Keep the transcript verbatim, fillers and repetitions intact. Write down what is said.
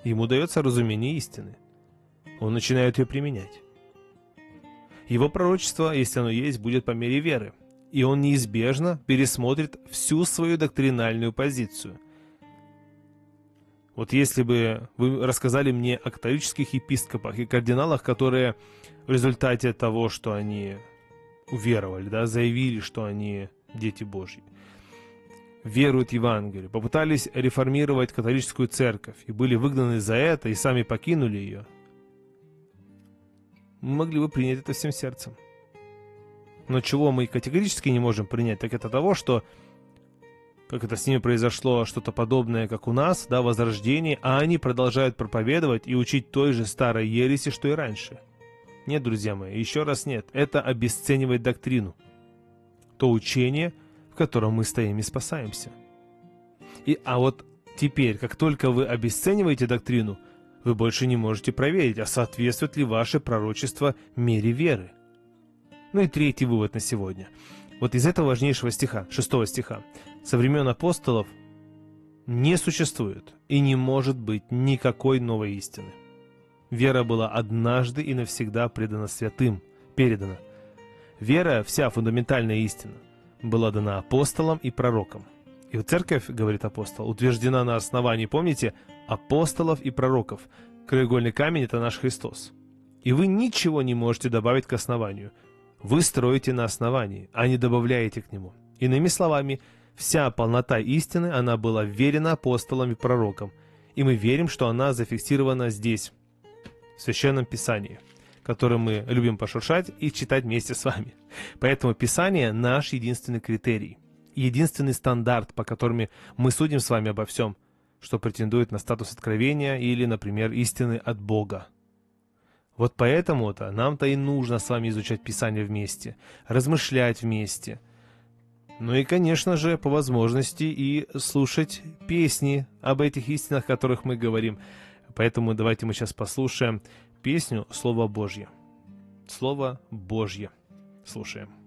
ему дается разумение истины. Он начинает ее применять. Его пророчество, если оно есть, будет по мере веры, и он неизбежно пересмотрит всю свою доктринальную позицию. Вот если бы вы рассказали мне о католических епископах и кардиналах, которые в результате того, что они уверовали, да, заявили, что они дети Божьи, веруют в Евангелие, попытались реформировать католическую церковь и были выгнаны за это и сами покинули ее, мы могли бы принять это всем сердцем. Но чего мы категорически не можем принять, так это того, что как это с ними произошло, что-то подобное, как у нас, да, возрождение, а они продолжают проповедовать и учить той же старой ереси, что и раньше. Нет, друзья мои, еще раз нет. Это обесценивает доктрину. То учение, в котором мы стоим и спасаемся. И, а вот теперь, как только вы обесцениваете доктрину, вы больше не можете проверить, а соответствует ли ваше пророчество мере веры. Ну и третий вывод на сегодня. Вот из этого важнейшего стиха, шестого стиха. Со времен апостолов не существует и не может быть никакой новой истины. Вера была однажды и навсегда предана святым, передана. Вера, вся фундаментальная истина, была дана апостолам и пророкам. И церковь, говорит апостол, утверждена на основании, помните, апостолов и пророков. Краеугольный камень – это наш Христос. И вы ничего не можете добавить к основанию. Вы строите на основании, а не добавляете к нему. Иными словами, вся полнота истины, она была верена апостолам и пророкам. И мы верим, что она зафиксирована здесь, в Священном Писании, которое мы любим пошуршать и читать вместе с вами. Поэтому Писание – наш единственный критерий, единственный стандарт, по которому мы судим с вами обо всем, что претендует на статус откровения или, например, истины от Бога. Вот поэтому-то нам-то и нужно с вами изучать Писание вместе, размышлять вместе. Ну и, конечно же, по возможности и слушать песни об этих истинах, о которых мы говорим. Поэтому давайте мы сейчас послушаем песню «Слово Божье». Слово Божье. Слушаем.